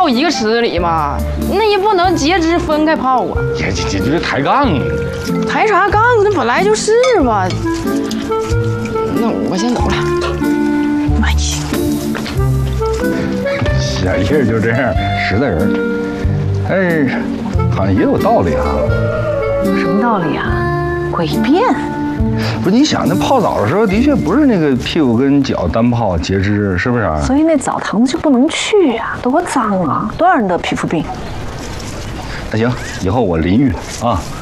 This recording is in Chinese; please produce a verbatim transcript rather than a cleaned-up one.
一个池子里嘛，那也不能截肢分开泡啊。 这这这这抬杠， 抬啥杠？那本来就是嘛。那我先走了。哎呀， 小叶就这样，实在人，哎，好像也有道理啊。 什么道理啊？诡辩。 不是你想，那泡澡的时候的确不是那个屁股跟脚单泡截肢，是不是啊？ 所以那澡堂子就不能去啊，多脏啊，多少人得皮肤病。 那行，以后我淋浴啊。